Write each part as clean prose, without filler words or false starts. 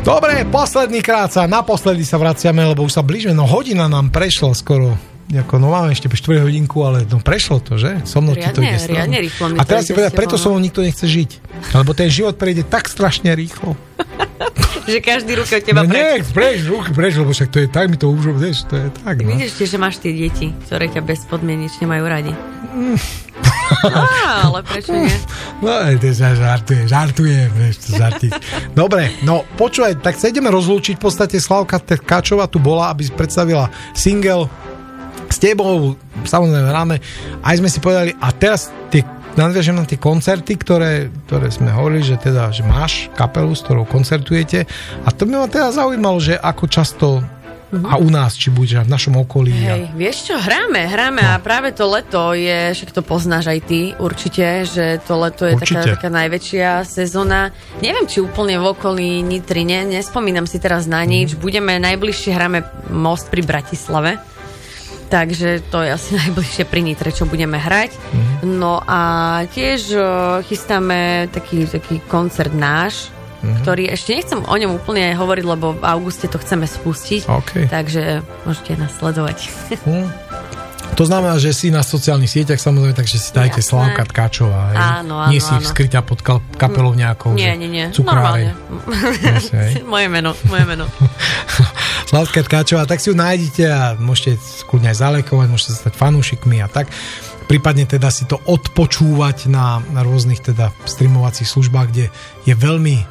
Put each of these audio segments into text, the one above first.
Dobre, naposledy sa vraciame, lebo už sa blížime, no hodina nám prešla skoro. No máme ešte 4 hodinku, ale prešlo to, že? So mnou ti to ide stranu. Riadne rýchlo. A teraz si povedať, preto so mnou nikto nechce žiť. Lebo ten život prejde tak strašne rýchlo. Že každý ruky od teba ruky preč, lebo však to je tak, mi to už, vieš, to je tak. Ty vidíš, že máš tie deti, ktoré ťa bezpodmienečne majú radi. Ale prečo nie? No, žartujem, vieš, to žartíš. Dobre, no počúvaj, tak sa ideme rozlúčiť. V podstate Slavka Tkáčová tu bola, aby predstavila single s tebou, samozrejme hráme. Aj sme si povedali, a teraz nadviažem na tie koncerty, ktoré sme hovorili, že máš kapelu, s ktorou koncertujete. A to by ma teda zaujímalo, že ako často a u nás, či budeš v našom okolí. Hej, vieš čo, hráme a práve to leto je, však to poznáš aj ty určite, že to leto je taká najväčšia sezóna. Neviem, či úplne v okolí Nitrine, nespomínam si teraz na nič. Najbližšie hráme Most pri Bratislave, takže to je asi najbližšie pri Nitre, čo budeme hrať. No a tiež chystáme taký koncert náš, ktorý ešte nechcem o ňom úplne hovoriť, lebo v auguste to chceme spustiť, takže môžete nás sledovať. To znamená, že si na sociálnych sieťach samozrejme, takže si dajte Slavka Tkáčová. Áno. Nie si skrytá pod kapelou nejakou. Nie. Cukrárej. Moje meno. Slavka Tkáčová, tak si ju nájdete a môžete kľudne aj zalajkovať, môžete sa stať fanúšikmi a tak. Prípadne teda si to odpočúvať na rôznych teda streamovacích službách, kde je veľmi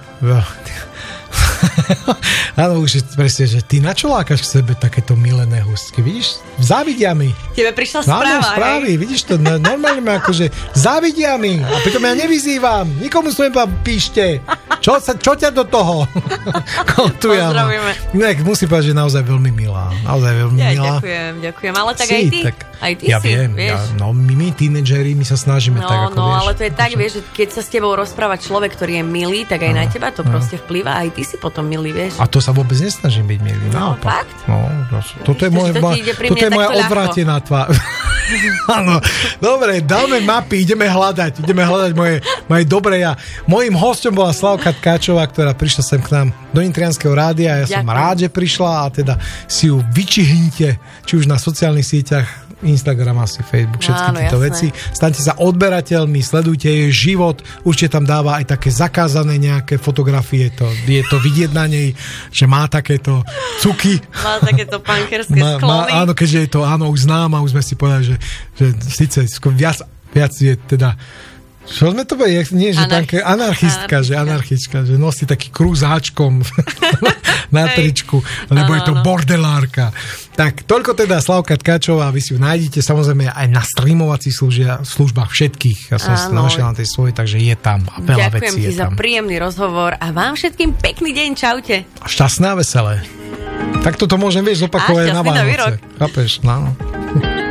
áno, už je presne, že ty na čo lákaš k sebe takéto milené hustky, vidíš? Závidia mi. Tebe prišla správa. Áno, správy, vidíš to, normálne ma akože závidia mi a pritom ja nevyzývam, nikomu svojím píšte. Čo ťa do toho? Pozdravíme. Musím povedať, že naozaj veľmi milá. Naozaj veľmi milá. Ďakujem, ale tak aj ty. Aj ty ja si, viem, vieš. My tínedžeri, my sa snažíme tak, ako vieš. Ale to je tak, vieš, že keď sa s tebou rozpráva človek, ktorý je milý, tak aj na teba to proste vplýva, aj ty si potom milý, vieš. A to sa vôbec nesnažím byť milý. No, fakt? Toto je moja odvrátená tvár. Áno. Dobre, dáme mapy, ideme hľadať moje dobré ja. Mojím hosťom bola Slavka Tkáčová, ktorá prišla sem k nám do Nitrianskeho rádia. Ja som rád, že prišla a teda si ju vyčihnite, či už na sociálnych sieťach, Instagram, asi Facebook, všetky tieto veci. Staňte sa odberateľmi, sledujte jej život, určite tam dáva aj také zakázané nejaké fotografie, je to vidieť na nej, že má takéto cuky. Má takéto punkerské sklony. Áno, keďže je to už známa, už sme si povedali, že síce viac je teda čo sme to povedali? Nie, že anarchistka, že nosí taký kruh s háčkom na tričku, lebo je to bordelárka. Tak, toľko teda Slavka Tkáčová, vy si ju nájdete samozrejme aj na streamovacích službách všetkých. Ja som si našiel na tej svojej, takže je tam a veľa vecí je tam. Ďakujem ti za príjemný rozhovor a vám všetkým pekný deň, čaute. Šťastné a veselé. Tak toto môžem, vieš, zopakovať na Vánoce. Chápeš? No.